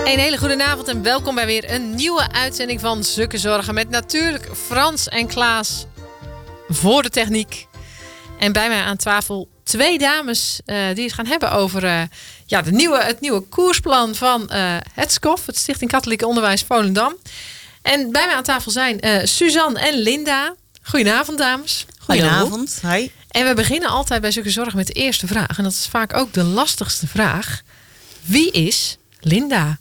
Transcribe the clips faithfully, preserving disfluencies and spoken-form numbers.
Een hele goede avond en welkom bij weer een nieuwe uitzending van Zukke Zorgen. Met natuurlijk Frans en Klaas voor de techniek. En bij mij aan tafel twee dames uh, die het gaan hebben over uh, ja, de nieuwe, het nieuwe koersplan van uh, het S C O F, het Stichting Katholiek Onderwijs Volendam. En bij mij aan tafel zijn uh, Suzanne en Linda. Goedenavond, dames. Goedenavond. Hi. En we beginnen altijd bij Zukke Zorgen met de eerste vraag. En dat is vaak ook de lastigste vraag. Wie is Linda?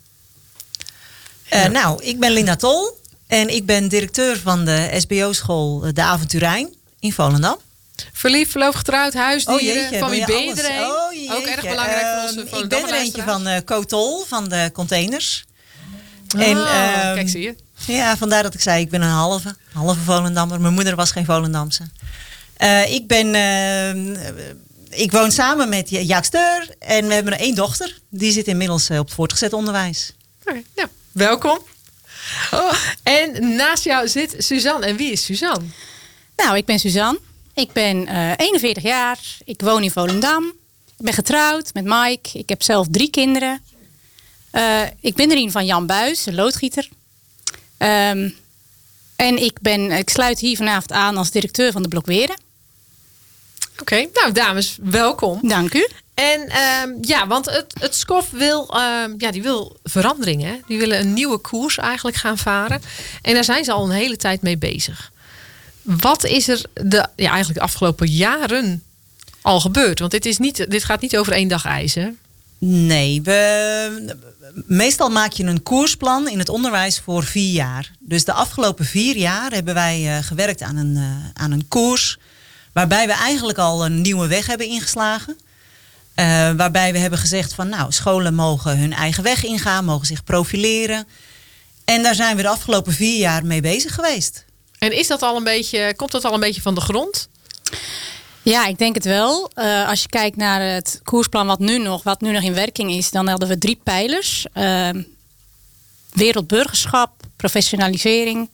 Uh, nou, ik ben Linda Tol en ik ben directeur van de S B O-school De Avonturijn in Volendam. Verliefd, verloofd, getrouwd, huisdieren, oh jeetje, van wie ben je alles? er een? Oh jeetje. Ook erg belangrijk voor onze uh, Volendam. Ik ben er eentje van uh, Kotol, van de containers. Oh, en, uh, kijk, zie je. Ja, vandaar dat ik zei, ik ben een halve, halve Volendammer. Mijn moeder was geen Volendamse. Uh, ik ben... Uh, ik woon samen met Jaak Steur en we hebben er één dochter. Die zit inmiddels uh, op het voortgezet onderwijs. Okay, nou, welkom. Oh, en naast jou zit Suzanne. En wie is Suzanne? Nou, ik ben Suzanne. Ik ben uh, eenenveertig jaar. Ik woon in Volendam. Ik ben getrouwd met Mike. Ik heb zelf drie kinderen. Uh, ik ben er een van Jan Buis, een loodgieter. Um, en ik, ben, ik sluit hier vanavond aan als directeur van de Blokweren. Oké, okay, nou dames, welkom. Dank u. En uh, ja, want het, het S C O F wil, uh, ja, die wil verandering. Hè? Die willen een nieuwe koers eigenlijk gaan varen. En daar zijn ze al een hele tijd mee bezig. Wat is er de, ja, eigenlijk de afgelopen jaren al gebeurd? Want dit, is niet, dit gaat niet over één dag ijs, hè? Nee, we, meestal maak je een koersplan in het onderwijs voor vier jaar. Dus de afgelopen vier jaar hebben wij uh, gewerkt aan een, uh, aan een koers... waarbij we eigenlijk al een nieuwe weg hebben ingeslagen. Uh, waarbij we hebben gezegd van nou, scholen mogen hun eigen weg ingaan, mogen zich profileren. En daar zijn we de afgelopen vier jaar mee bezig geweest. En is dat al een beetje, komt dat al een beetje van de grond? Ja, ik denk het wel. Uh, als je kijkt naar het koersplan wat nu nog, wat nu nog in werking is, dan hadden we drie pijlers. Uh, wereldburgerschap, professionalisering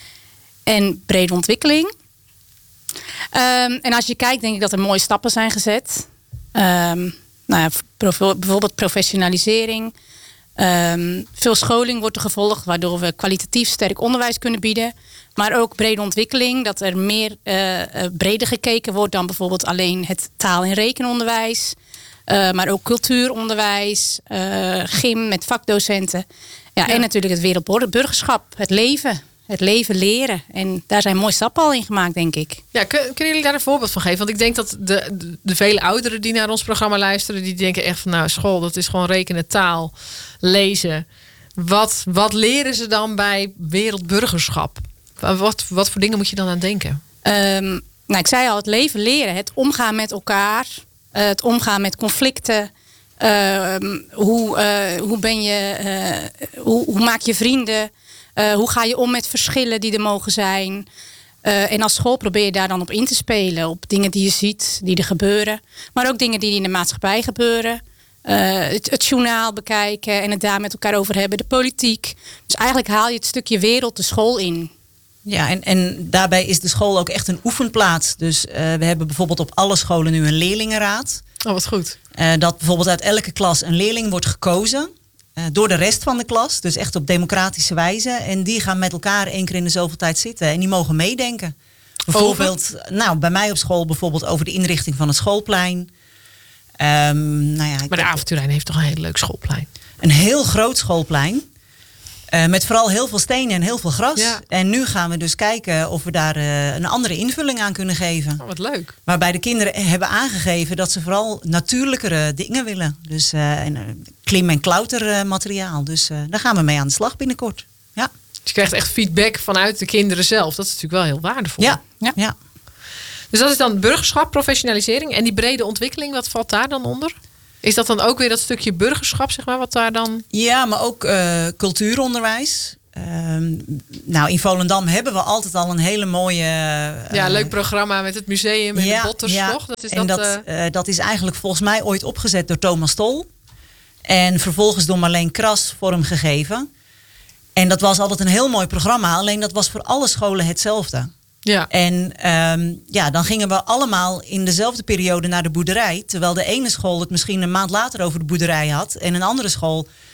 en brede ontwikkeling. Um, en als je kijkt, denk ik dat er mooie stappen zijn gezet. Um, nou ja, bijvoorbeeld professionalisering. Um, veel scholing wordt er gevolgd, waardoor we kwalitatief sterk onderwijs kunnen bieden. Maar ook brede ontwikkeling, dat er meer uh, breder gekeken wordt dan bijvoorbeeld alleen het taal- en rekenonderwijs. Uh, maar ook cultuuronderwijs, uh, gym met vakdocenten. Ja, ja. En natuurlijk het wereldburgerschap, het leven. Het leven leren. En daar zijn mooie stappen al in gemaakt, denk ik. Ja, kunnen jullie daar een voorbeeld van geven? Want ik denk dat de, de, de vele ouderen die naar ons programma luisteren, die denken echt van nou, school, dat is gewoon rekenen, taal, lezen. Wat, wat leren ze dan bij wereldburgerschap? Wat, wat voor dingen moet je dan aan denken? Um, nou, ik zei al, het leven leren. Het omgaan met elkaar. Uh, het omgaan met conflicten. Uh, hoe, uh, hoe, ben je, uh, hoe, hoe maak je vrienden? Uh, hoe ga je om met verschillen die er mogen zijn? Uh, en als school probeer je daar dan op in te spelen. Op dingen die je ziet, die er gebeuren. Maar ook dingen die in de maatschappij gebeuren. Uh, het, het journaal bekijken en het daar met elkaar over hebben. De politiek. Dus eigenlijk haal je het stukje wereld de school in. Ja, en, en daarbij is de school ook echt een oefenplaats. Dus uh, we hebben bijvoorbeeld op alle scholen nu een leerlingenraad. Oh, wat goed. Uh, dat bijvoorbeeld uit elke klas een leerling wordt gekozen. Door de rest van de klas, dus echt op democratische wijze. En die gaan met elkaar één keer in de zoveel tijd zitten. En die mogen meedenken. Bijvoorbeeld, over? nou, bij mij op school bijvoorbeeld over de inrichting van het schoolplein. Um, nou ja, maar de Avonturijn heeft toch een heel leuk schoolplein? Een heel groot schoolplein. Uh, met vooral heel veel stenen en heel veel gras. Ja. En nu gaan we dus kijken of we daar uh, een andere invulling aan kunnen geven. Oh, wat leuk. Waarbij de kinderen hebben aangegeven dat ze vooral natuurlijkere dingen willen. Dus uh, en, uh, klim- en klautermateriaal. Dus uh, daar gaan we mee aan de slag binnenkort. Ja. Dus je krijgt echt feedback vanuit de kinderen zelf. Dat is natuurlijk wel heel waardevol. Ja, ja. ja. Dus dat is dan burgerschap, professionalisering. En die brede ontwikkeling, wat valt daar dan onder? Is dat dan ook weer dat stukje burgerschap, zeg maar, wat daar dan... Ja, maar ook uh, cultuuronderwijs. Uh, nou, in Volendam hebben we altijd al een hele mooie... Uh, ja, leuk programma met het museum en ja, de botters, ja. toch? Dat is en dat, dat, uh... uh, dat is eigenlijk volgens mij ooit opgezet door Thomas Tol. En vervolgens door Marleen Kras vormgegeven. En dat was altijd een heel mooi programma. Alleen dat was voor alle scholen hetzelfde. Ja. En um, ja, dan gingen we allemaal in dezelfde periode naar de boerderij. Terwijl de ene school het misschien een maand later over de boerderij had. En een andere school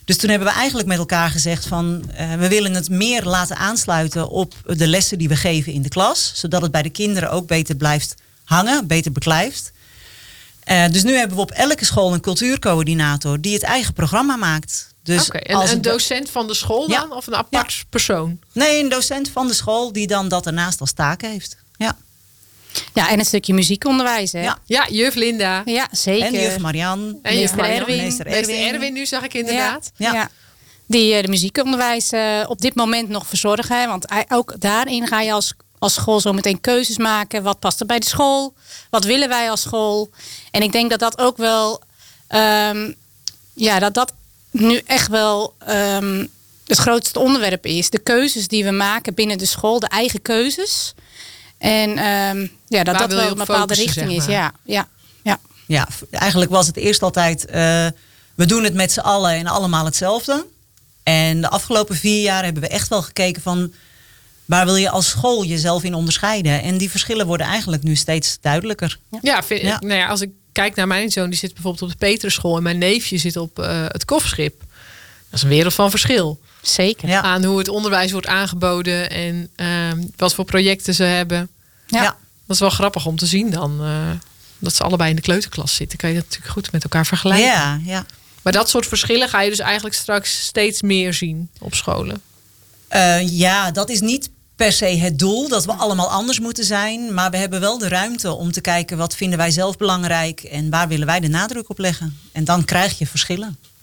Dus toen hebben we eigenlijk met elkaar gezegd van uh, we willen het meer laten aansluiten op de lessen die we geven in de klas. Zodat het bij de kinderen ook beter blijft hangen, beter beklijft. Uh, dus nu hebben we op elke school een cultuurcoördinator die het eigen programma maakt. Dus Oké, en als een het- docent van de school dan? Ja. Of een apart persoon? Nee, een docent van de school die dan dat ernaast als taak heeft. Ja, Ja, en een stukje muziekonderwijs, hè? Ja. Ja, juf Linda. Ja, zeker. en juf Marianne. En juf Meester Marianne. Erwin. Meester Meester Erwin. Erwin nu zag ik inderdaad. Ja, Ja. ja. Die eh, de muziekonderwijs eh, op dit moment nog verzorgen. Hè, want hij- ook daarin ga je als, als school zo meteen keuzes maken. Wat past er bij de school? Wat willen wij als school? En ik denk dat dat ook wel... ehm, ja, dat dat nu echt wel ehm, het grootste onderwerp is. De keuzes die we maken binnen de school. De eigen keuzes. En ehm, ja, dat Waar dat wil je wel een op bepaalde focussen, richting zeg is. maar? Ja, ja, ja. Ja, v- eigenlijk was het eerst altijd, uh, we doen het met z'n allen en allemaal hetzelfde. En de afgelopen vier jaar hebben we echt wel gekeken van, waar wil je als school jezelf in onderscheiden? En die verschillen worden eigenlijk nu steeds duidelijker. Ja, vind, Ja. Nou ja, als ik kijk naar mijn zoon, die zit bijvoorbeeld op de Peterschool en mijn neefje zit op uh, het Kofschip. Dat is een wereld van verschil. Zeker. Ja. Aan hoe het onderwijs wordt aangeboden en uh, wat voor projecten ze hebben. Ja. Ja. Dat is wel grappig om te zien dan. Uh, dat ze allebei in de kleuterklas zitten. Kan je dat natuurlijk goed met elkaar vergelijken. Ja, ja. Maar dat soort verschillen ga je dus eigenlijk straks steeds meer zien op scholen. Uh, ja, dat is niet per se het doel dat we allemaal anders moeten zijn. Maar we hebben wel de ruimte om te kijken wat vinden wij zelf belangrijk en waar willen wij de nadruk op leggen. En dan krijg je verschillen.